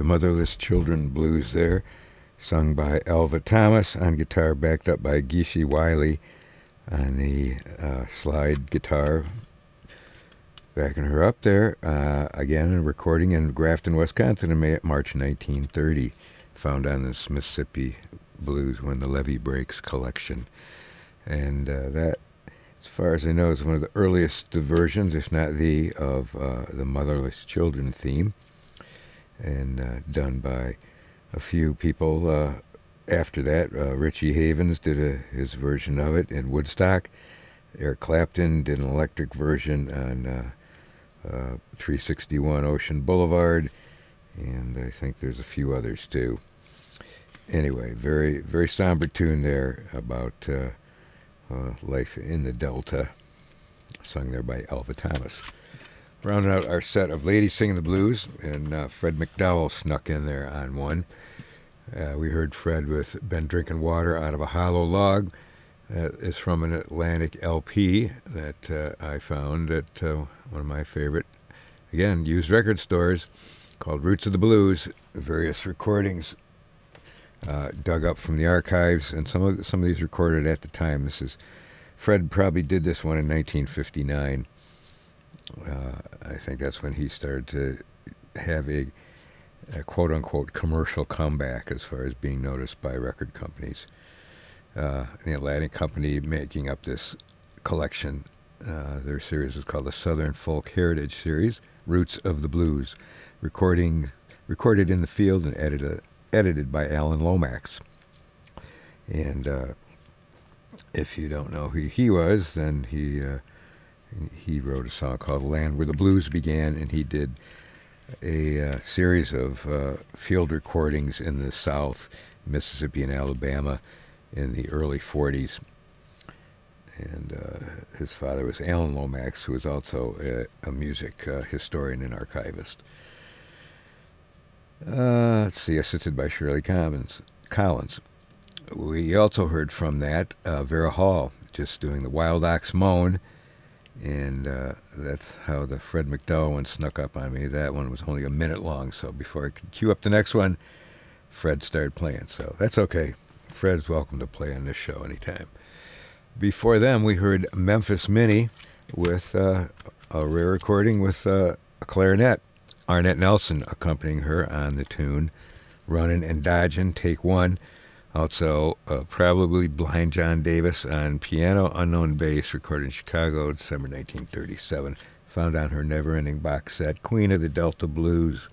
the Motherless Children Blues there, sung by Alva Thomas on guitar, backed up by Geeshie Wiley on the slide guitar, backing her up there. Again, a recording in Grafton, Wisconsin in March 1930, found on the Mississippi Blues When the Levee Breaks collection. And that, as far as I know, is one of the earliest versions, if not the, of the Motherless Children theme, and done by a few people after that. Richie Havens did his version of it in Woodstock. Eric Clapton did an electric version on 361 Ocean Boulevard, and I think there's a few others too. Anyway, very, very somber tune there about life in the Delta, sung there by Alva Thomas. Rounding out our set of ladies singing the blues, and Fred McDowell snuck in there on one. We heard Fred with Been Drinking Water Out of a Hollow Log. That is from an Atlantic LP that I found at one of my favorite, again, used record stores, called Roots of the Blues. Various recordings dug up from the archives, and some of these recorded at the time. Fred probably did this one in 1959. I think that's when he started to have a quote-unquote commercial comeback as far as being noticed by record companies. The Atlantic Company making up this collection. Their series is called the Southern Folk Heritage Series, Roots of the Blues, recorded in the field and edited by Alan Lomax. And if you don't know who he was, then he wrote a song called Land Where the Blues Began, and he did a series of field recordings in the South, Mississippi and Alabama, in the early 40s. And his father was Alan Lomax, who was also a music historian and archivist. Let's see, assisted by Shirley Collins. We also heard from that Vera Hall, just doing the Wild Ox Moan, and that's how the Fred McDowell one snuck up on me. That one was only a minute long, so before I could cue up the next one, Fred started playing, so that's okay. Fred's welcome to play on this show anytime. Before them, we heard Memphis Minnie with a rare recording with a clarinet. Arnett Nelson accompanying her on the tune Runnin' and Dodgin', Take One. Also, probably Blind John Davis on piano, unknown bass, recorded in Chicago, December 1937. Found on her never-ending box set, Queen of the Delta Blues,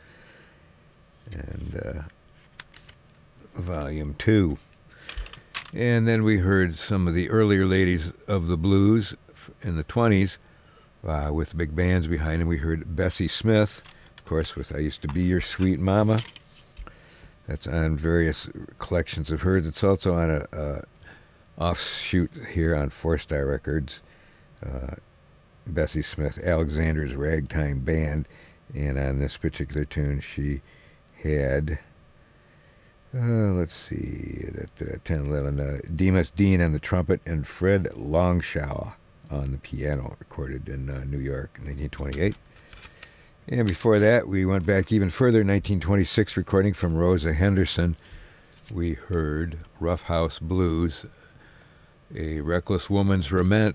and Volume 2. And then we heard some of the earlier ladies of the blues in the 20s with big bands behind them. We heard Bessie Smith, of course, with I Used to Be Your Sweet Mama. That's on various collections of hers. It's also on a offshoot here on Four Star Records. Bessie Smith, Alexander's Ragtime Band. And on this particular tune, she had, let's see, 10, 11, Demas Dean on the trumpet and Fred Longshaw on the piano, recorded in New York in 1928. And before that, we went back even further, 1926 recording from Rosa Henderson. We heard Rough House Blues, a reckless woman's lament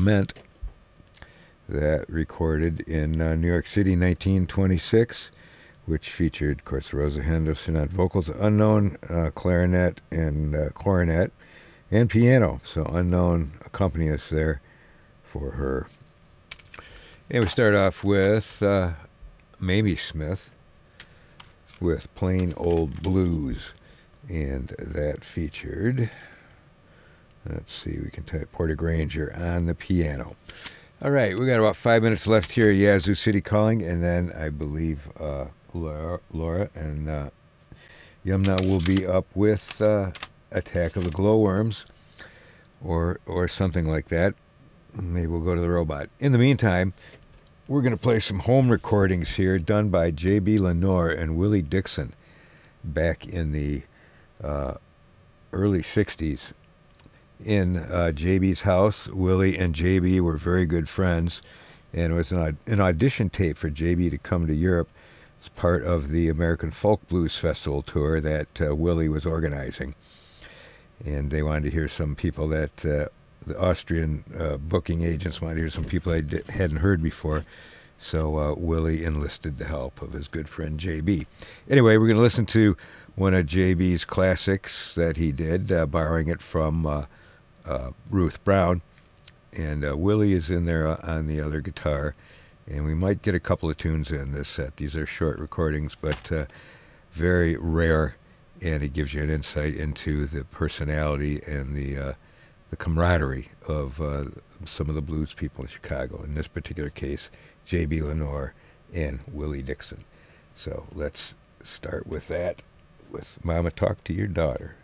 that recorded in New York City, 1926, which featured, of course, Rosa Henderson on vocals, unknown clarinet and cornet, and piano. So unknown accompanist there for her. And we start off with Mamie Smith with Plain Old Blues, and that featured, let's see, we can type Porter Granger on the piano. All right, we got about 5 minutes left here at Yazoo City Calling, and then I believe Laura and Yumna will be up with Attack of the Glowworms or something like that. Maybe we'll go to the robot. In the meantime, we're going to play some home recordings here done by J.B. Lenore and Willie Dixon back in the early 60s. In J.B.'s house, Willie and J.B. were very good friends, and it was an audition tape for J.B. to come to Europe It's part of the American Folk Blues Festival tour that Willie was organizing. And they wanted to hear some people that the Austrian booking agents wanted to hear some people they hadn't heard before. So Willie enlisted the help of his good friend JB. Anyway, we're going to listen to one of JB's classics that he did, borrowing it from Ruth Brown. And Willie is in there on the other guitar. And we might get a couple of tunes in this set. These are short recordings, but very rare. And it gives you an insight into the personality and the camaraderie of some of the blues people in Chicago. In this particular case, J.B. Lenore and Willie Dixon. So let's start with that, with Mama Talk to Your Daughter.